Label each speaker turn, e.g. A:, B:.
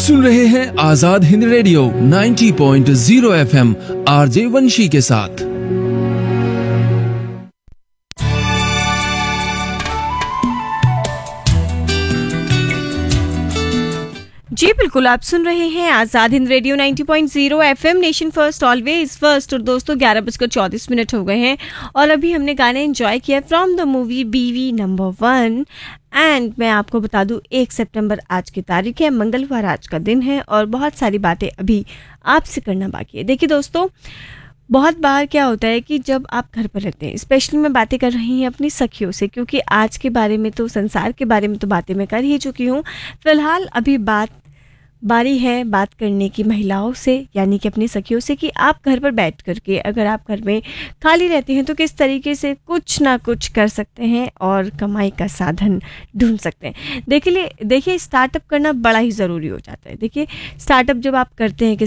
A: सुन रहे हैं Azad Hind radio 90.0 FM RJ वंशी के साथ।
B: जी बिल्कुल, आप सुन रहे हैं Azad Hind radio 90.0 FM nation first always first. और दोस्तों 11:34 हो गए हैं और अभी हमने गाने एंजॉय किया फ्रॉम द मूवी बीवी नंबर 1। एंड मैं आपको बता दूं 1 सितंबर आज की तारीख है, मंगलवार आज का दिन है और बहुत सारी बातें अभी आपसे करना बाकी है। देखिए दोस्तों, बहुत बार क्या होता है कि जब आप घर पर रहते हैं, स्पेशली मैं बातें कर रही हूँ अपनी सखियों से, क्योंकि आज के बारे में तो संसार के बारे में तो बातें मैं कर ही चुकी हूँ। फिलहाल अभी बारी है बात करने की महिलाओं से, यानी कि अपनी सखियों से, कि आप घर पर बैठ करके अगर आप घर में खाली रहते हैं तो किस तरीके से कुछ ना कुछ कर सकते हैं और कमाई का साधन ढूंढ सकते हैं। देखिए स्टार्टअप करना बड़ा ही ज़रूरी हो जाता है। देखिए स्टार्टअप जब आप करते हैं